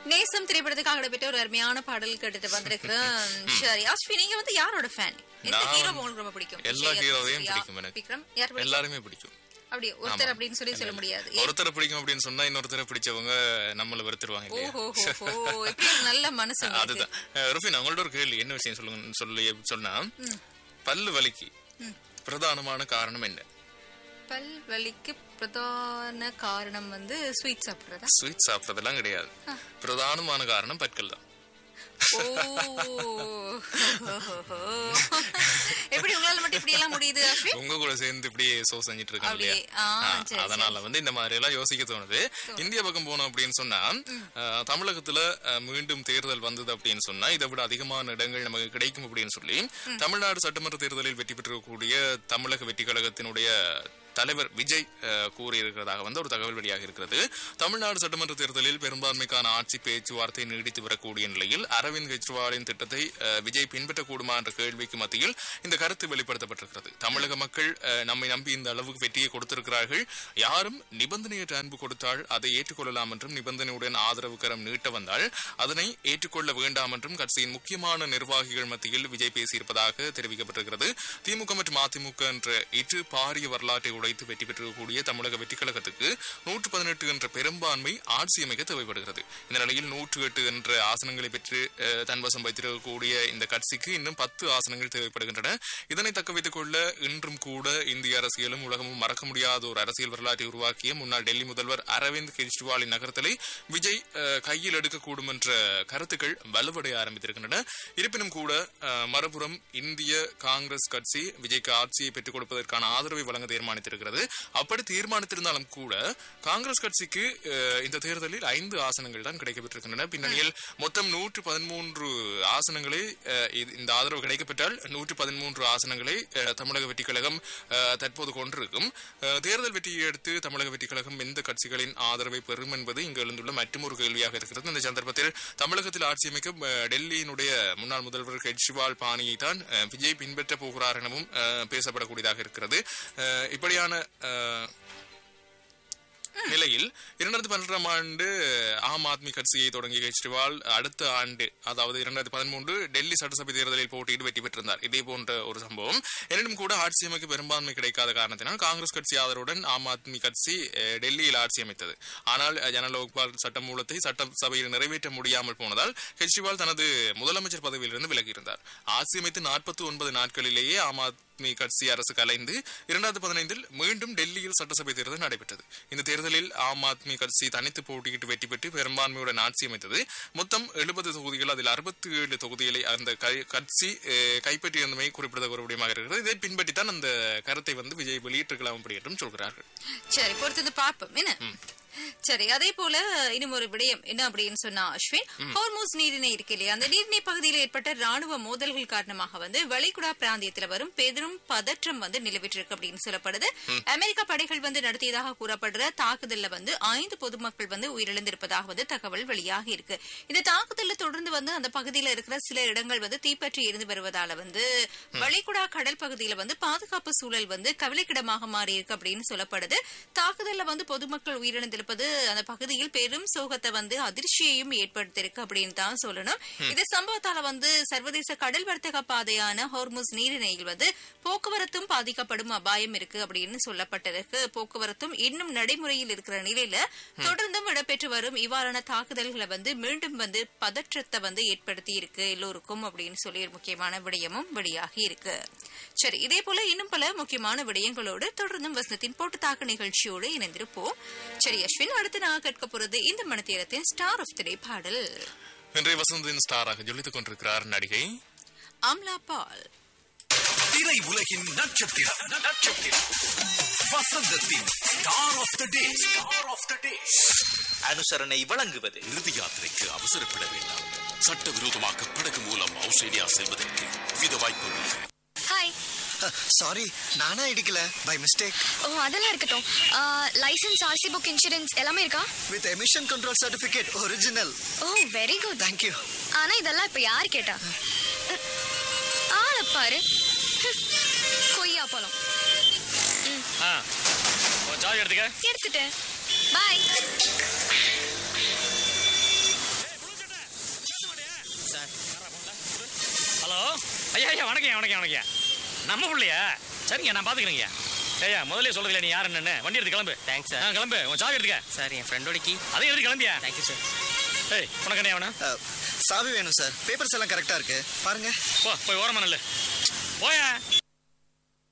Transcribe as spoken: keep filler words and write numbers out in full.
நேசம் திரைப்படத்துக்காக இடம்பெற்ற ஒரு அருமையான பாடல் கேட்டுட்டு வந்திருக்கிறேன். சரி அஸ்வின், நீங்க வந்து யாரோட ஃபேன்? எந்த ஹீரோ உங்களுக்கு ரொம்ப பிடிக்கும்? எல்லா ஹீரோவையும் பிடிக்கும் எனக்கு. விக்ரம் யார்? எல்லாருமே பிடிக்கும். அப்படியே ஒருத்தர் அப்படின்னு சொல்லி சொல்ல முடியாது. ஒருத்தரை பிடிக்கும் அப்படின்னு சொன்னா இன்னொருத்தரை பிடிச்சவங்க நம்மள வெறுத்துருவாங்க இல்லையா? ஓஹோ, இப்படி ஒரு நல்ல மனசு. அதுதான். ருஃபின், உங்களோட ஒரு கேள்வி என்ன விஷயம் சொல்லுங்க சொல்லி சொன்னா, பல்லு வலிக்கு பிரதானமான காரணம் என்ன? பல் வலிக்கு பிரதான காரணம் வந்து ஸ்வீட் சாப்பிடுறதா? ஸ்வீட் சாப்பிடுறதெல்லாம் கிடையாது. பிரதானமான காரணம் பற்கள் தான். எப்படி உங்களால மட்டும் இப்படி எல்லாம் முடியுது? உங்க கூட சேர்ந்து இப்படி சோ செஞ்சிட்டு இருக்காங்க இல்லையா? அதனால வந்து இந்த மாதிரி எல்லாம் யோசிக்க தோணுது. இந்திய பக்கம் போனோம் அப்படின்னு சொன்னா, தமிழகத்துல மீண்டும் தேர்தல் வந்தது அப்படின்னு சொன்னா இதை விட அதிகமான இடங்கள் நமக்கு கிடைக்கும் அப்படின்னு சொல்லி தமிழ்நாடு சட்டமன்ற தேர்தலில் வெற்றி பெற்றிருக்கக்கூடிய தமிழக வெற்றி கழகத்தினுடைய தலைவர் விஜய் கூறியிருக்கிறதாக வந்து ஒரு தகவல் வெளியாக இருக்கிறது. தமிழ்நாடு சட்டமன்ற தேர்தலில் பெரும்பான்மைக்கான ஆட்சி பேச்சுவார்த்தை நீடித்து வரக்கூடிய நிலையில் அரவிந்த் கெஜ்ரிவாலின் திட்டத்தை விஜய் பின்பற்றக்கூடுமா என்ற கேள்விக்கு மத்தியில் இந்த கருத்து வெளிப்படுத்தப்பட்டிருக்கிறது. தமிழக மக்கள் நம்மை நம்பி இந்த அளவுக்கு வெற்றியை கொடுத்திருக்கிறார்கள். யாரும் நிபந்தனையற்ற அன்பு கொடுத்தால் அதை ஏற்றுக்கொள்ளலாம் என்றும், நிபந்தனையுடன் ஆதரவு கரம் நீட்ட வந்தால் அதனை ஏற்றுக்கொள்ள வேண்டாம் என்றும் கட்சியின் முக்கியமான நிர்வாகிகள் மத்தியில் விஜய் பேசியிருப்பதாக தெரிவிக்கப்பட்டிருக்கிறது. திமுக மற்றும் அதிமுக என்ற இரு பாரிய வரலாற்றை உடைத்து வெற்றி பெற்றக்கூடிய தமிழக வெற்றி கழகத்துக்கு நூற்று பதினெட்டு என்ற பெரும்பான்மை ஆட்சி அமைக்க தேவைப்படுகிறது. இந்த நிலையில் நூற்று எட்டு என்ற ஆசனங்களை பெற்று தன்வசம் வைத்திருக்கக்கூடிய இந்த கட்சிக்கு இன்னும் பத்து ஆசனங்கள் தேவைப்படுகின்றன. இதனை தக்க வைத்துக் கொள்ள இன்றும் கூட இந்திய அரசியலும் உலகமும் மறக்க முடியாத ஒரு அரசியல் வரலாற்றை உருவாக்கிய முன்னாள் டெல்லி முதல்வர் அரவிந்த் கெஜ்ரிவாலின் நகரத்தலை விஜய் கையில் எடுக்கக்கூடும் என்ற கருத்துக்கள் வலுவடைய ஆரம்பித்திருக்கின்றன. இருப்பினும் கூட மறுபுறம் இந்திய காங்கிரஸ் கட்சி விஜய்க்கு ஆட்சியை பெற்றுக் கொடுப்பதற்கான ஆதரவை வழங்க தீர்மானித்திருக்கிறது. அப்படி தீர்மானித்திருந்தாலும் கூட காங்கிரஸ் கட்சிக்கு இந்த தேர்தலில் ஐந்து ஆசனங்கள் தான் கிடைக்கப்பட்டிருக்கின்றன. பின்னணியில் மொத்தம் நூற்று பதிமூன்று ஆசனங்களை இந்த ஆதரவு கிடைக்கப்பட்டால் நூற்று பதிமூன்று ஆசனங்களை தமிழக வெற்றி கழகம் தற்போது கொண்டிருக்கும். தேர்தல் வெற்றியை அடுத்து தமிழக வெற்றி கழகம் எந்த கட்சிகளின் ஆதரவை பெறும் என்பது இங்கு எழுந்துள்ள மற்றொரு கேள்வியாக இருக்கிறது. இந்த சந்தர்ப்பத்தில் தமிழகத்தில் ஆட்சி அமைக்க டெல்லியினுடைய முன்னாள் முதல்வர் கெஜ்ரிவால் பாணியை தான் விஜய் பின்பற்ற போகிறார் எனவும் பேசப்படக்கூடியதாக இருக்கிறது. இப்படியான நிலையில் இரண்டாயிரத்தி பன்னிரெண்டாம் ஆண்டு ஆம் ஆத்மி கட்சியை தொடங்கிய கெஜ்ரிவால் அடுத்த ஆண்டு, அதாவது இரண்டாயிரத்தி பதிமூன்று டெல்லி சட்டசபை தேர்தலில் போட்டியிட்டு வெற்றி பெற்றிருந்தார். இதே போன்ற ஒரு சம்பவம். எனினும் கூட ஆட்சி அமைக்க பெரும்பான்மை கிடைக்காத காரணத்தினால் காங்கிரஸ் கட்சி ஆதரவுடன் ஆம் ஆத்மி கட்சி டெல்லியில் ஆட்சி அமைத்தது. ஆனால் ஜனலோக்பால் சட்டமூலத்தை சட்டசபையில் நிறைவேற்ற முடியாமல் போனதால் கெஜ்ரிவால் தனது முதலமைச்சர் பதவியிலிருந்து விலகியிருந்தார். ஆட்சி அமைத்து நாற்பத்தி ஒன்பது நாட்களிலேயே ஆம் ஆத்மி கட்சி அரசு கலைந்து இரண்டாயிரத்தி பதினைந்தில் மீண்டும் டெல்லியில் சட்டசபை தேர்தல் நடைபெற்றது. இந்த தேர்தலில் ஆம் ஆத்மி கட்சி தனித்து போட்டியிட்டு வெற்றி பெற்று பெரும்பான்மையுடன் ஆட்சி அமைத்தது. மொத்தம் எழுபது தொகுதிகள், அதில் அறுபத்தி ஏழு தொகுதிகளை அந்த கட்சி கைப்பற்றியிருந்தமை குறிப்பிடத்தக்க ஒரு விடயமாக இருக்கிறது. இதை பின்பற்றித்தான் அந்த கருத்தை வந்து விஜய் வெளியிட்டிருக்கலாம் அப்படி என்றும் சொல்கிறார்கள். சரி, பொறுத்து பார்ப்போம். என்ன சரி, அதே போல இன்னும் ஒரு விடயம் என்ன அப்படின்னு சொன்னா அஸ்வின், ஹோர்மூஸ் நீரிணை இருக்கு இல்லையா, அந்த நீரிணை பகுதியில் ஏற்பட்ட ராணுவ மோதல்கள் காரணமாக வந்து வளைகுடா பிராந்தியத்தில் வரும் பெரும் பதற்றம் வந்து நிலவிட்டிருக்கு அப்படின்னு சொல்லப்படுது. அமெரிக்க படைகள் வந்து நடத்தியதாக கூறப்படுற தாக்குதல்ல வந்து ஐந்து பொதுமக்கள் வந்து உயிரிழந்திருப்பதாக வந்து தகவல் வெளியாகி இருக்கு. இந்த தாக்குதல்ல தொடர்ந்து வந்து அந்த பகுதியில் இருக்கிற சில இடங்கள் வந்து தீப்பற்றி எரிந்து வருவதால வந்து வளைகுடா கடல் பகுதியில வந்து பாதுகாப்பு சூழல் வந்து கவலைக்கிடமாக மாறி இருக்கு அப்படின்னு சொல்லப்படுது. தாக்குதல்ல வந்து பொதுமக்கள் உயிரிழந்திருப்பது அந்த பகுதியில் பெரும் சோகத்தை வந்து அதிர்ச்சியையும் ஏற்படுத்தியிருக்கு அப்படின்னு தான் சொல்லணும். இந்த சம்பவத்தால வந்து சர்வதேச கடல் வர்த்தக பாதையான ஹோர்முஸ் நீரிணையில் வந்து போக்குவரத்தும் பாதிக்கப்படும் அபாயம் இருக்கு அப்படின்னு சொல்லப்பட்டிருக்கு. போக்குவரத்தும் இன்னும் நடைமுறையில் இருக்கிற நிலையில தொடர்ந்தும் இடம்பெற்று வரும் இவ்வாறான தாக்குதல்களை வந்து மீண்டும் வந்து பதற்றத்தை வந்து ஏற்படுத்தி இருக்கு எல்லோருக்கும் அப்படின்னு சொல்லி ஒரு முக்கியமான விடயமும் வெளியாகி இருக்கு. சரி, இதே போல இன்னும் பல முக்கியமான விடயங்களோடு தொடர்ந்தும் வசனத்தின் போட்டு தாக்கு நிகழ்ச்சியோடு இணைந்திருப்போம். சரி அஸ்வின், அடுத்து நான் கேட்க போறது இந்த மணித்தேரத்தின் ஸ்டார் ஆஃப் தி டே பாடல். இன்றைய வசந்தின் ஸ்டாராக ஜொலித்துக் கொண்டிருக்கிறார் நடிகை அம்லா பால். திரை உலகின் நட்சத்திரம் நட்சத்திரம் வசந்தத்தின் star of the day star of the டே. அனுசரணை வழங்குவது இறுதி யாத்திரைக்கு அவசரப்பட வேண்டாம். சட்டவிரோதமாக படகு மூலம் ஆஸ்திரேலியா செல்வதற்கு வித வாய்ப்புள்ளது. ஹாய், சாரி, நானா இடிக்கல, பை மிஸ்டேக். ஓ அதெல்லாம் இருக்கட்டும். லைசென்ஸ், ஆர்சி புக், இன்சூரன்ஸ் எல்லாமே இருக்கா? With emission control certificate original. O very good, thank you. ஆனா இதெல்லாம் இப்ப யார் கேட்டா? ஆள பாரு, கொய்யா பழம். சாய் எடுத்துக்க. எடுத்துட்டேன், பாய். ஐயா ஐயா வணக்கம் வணக்கம் வணக்கம். நம்ம பிள்ளையா? சரிங்க, நான் பாத்துக்கிறேங்க. ஐயா முதல்ல சொல்றதுல நீ யார் என்னன்னு வண்டி எடுத்து கிளம்பு. Thanks sir. கிளம்பு, உன் சாவி எடுத்துக்க. சார் என் ஃப்ரெண்டோட கீ. அதே எடுத்து கிளம்பியா? Thank you sir. ஏய் உனக்கு என்ன வேணும்? சாவி வேணும் சார். பேப்பர்ஸ் எல்லாம் கரெக்டா இருக்கு பாருங்க. போ போய் ஓரமா நல்ல போயா.